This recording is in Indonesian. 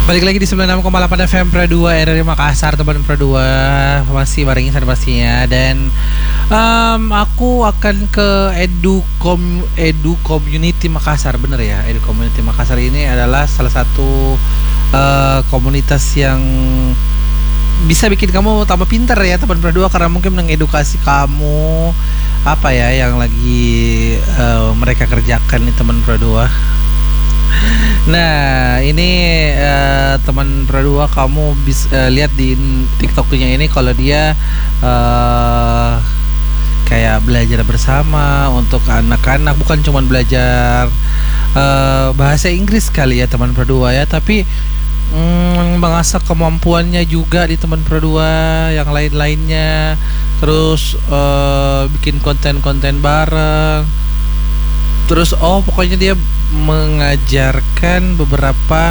Balik lagi di 96,8 FM Pro 2 RRI Makassar, teman Pro 2. Masih bareng Insan pastinya. Dan aku akan ke Edu Community Makassar. Bener ya, Edu Community Makassar ini adalah salah satu komunitas yang bisa bikin kamu tambah pintar ya teman Pro 2, karena mungkin mengedukasi kamu apa ya yang lagi mereka kerjakan nih teman Pro 2. Nah, ini teman Pro 2, kamu bisa lihat di TikToknya ini kalau dia kayak belajar bersama untuk anak-anak, bukan cuma belajar bahasa Inggris kali ya teman Pro 2 ya, tapi mengasah kemampuannya juga di teman Pro 2 yang lain-lainnya. Terus bikin konten-konten bareng. Terus pokoknya dia mengajarkan beberapa